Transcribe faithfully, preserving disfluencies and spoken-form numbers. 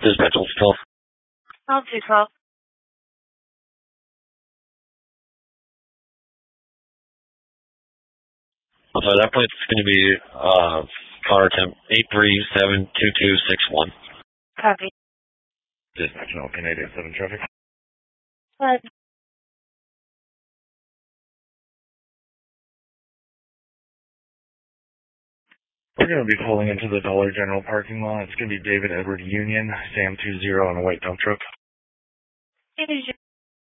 Dispatch twelve. twelve two twelve. I'm sorry, that plate's going to be uh, car temp eight three seven two two six one. Copy. Dispatch no Canadian seven traffic. What? We're going to be pulling into the Dollar General parking lot. It's going to be David Edward Union, Sam two zero on a white dump truck. It is